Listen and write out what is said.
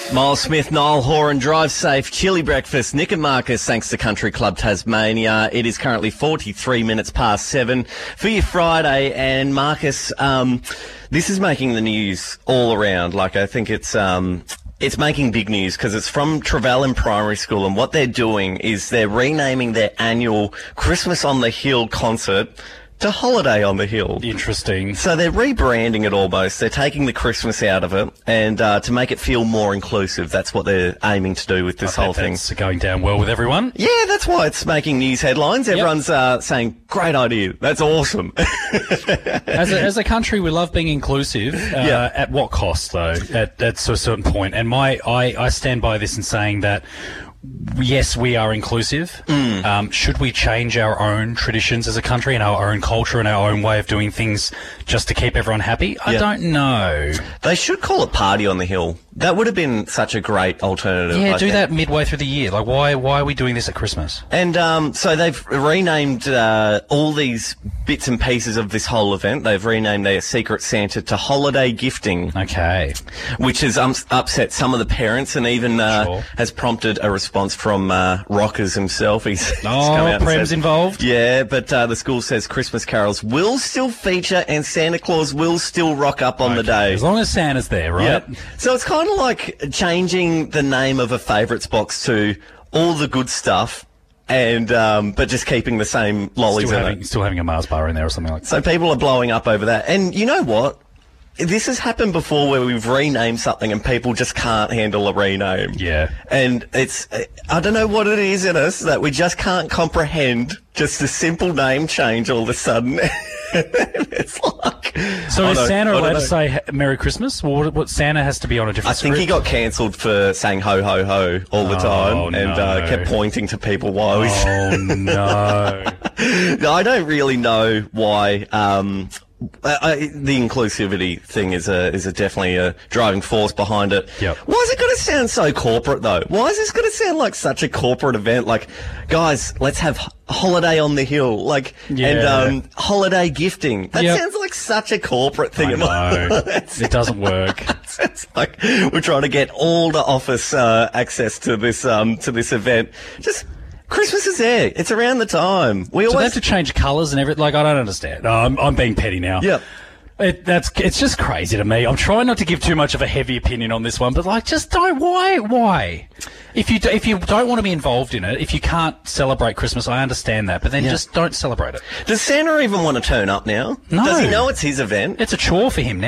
Miles Smith, Niall Horan, drive safe, chilly breakfast. Nick and Marcus, thanks to Country Club Tasmania. It is currently 43 minutes past 7 for your Friday. And Marcus, this is making the news all around. Like, I think it's making big news because it's from Trevellyn Primary School, and what they're doing is they're renaming their annual Christmas on the Hill concert to Holiday on the Hill. Interesting. So they're rebranding it almost. They're taking the Christmas out of it and to make it feel more inclusive. That's what they're aiming to do with this whole thing. It's going down well with everyone. Yeah, that's why it's making news headlines. Everyone's saying, great idea. That's awesome. As a country, we love being inclusive. At what cost, though? At a certain point. And I stand by this in saying that yes, we are inclusive. Should we change our own traditions as a country and our own culture and our own way of doing things just to keep everyone happy? I don't know. They should call it Party on the Hill. That would have been such a great alternative. Yeah, I do think. that midway through the year. Like, why are we doing this at Christmas? And so they've renamed all these bits and pieces of this whole event. They've renamed their Secret Santa to Holiday Gifting. Okay. Which has upset some of the parents and even has prompted a response from Rockers himself. He's come out Prem's involved? Yeah, but the school says Christmas carols will still feature and Santa Claus will still rock up on the day. As long as Santa's there, right? Yep. So it's kind of like changing the name of a favourites box to All the Good Stuff, and but just keeping the same lollies in it. Still having a Mars bar in there or something like that. So people are blowing up over that. And you know what? This has happened before where we've renamed something and people just can't handle a rename. Yeah. And it's, I don't know what it is in us that we just can't comprehend just a simple name change all of a sudden. It's like... So is Santa allowed to say Merry Christmas? Or what Santa has to be on a different script? I think he got cancelled for saying ho, ho, ho all the time and kept pointing to people while he's... Oh, no. I don't really know why... the inclusivity thing is definitely a driving force behind it. Yep. Why is it going to sound so corporate, though? Why is this going to sound like such a corporate event? Like, guys, let's have Holiday on the Hill, like, and holiday gifting. That sounds like such a corporate thing. I know. It doesn't work. It's like we're trying to get all the office access to this event. Just. Christmas is there. It's around the time. They have to change colours and everything. Like, I don't understand. I'm being petty now. Yep. It's just crazy to me. I'm trying not to give too much of a heavy opinion on this one, but like, just don't. Why? If you don't want to be involved in it, if you can't celebrate Christmas, I understand that, but then just don't celebrate it. Does Santa even want to turn up now? No. Does he know it's his event? It's a chore for him now.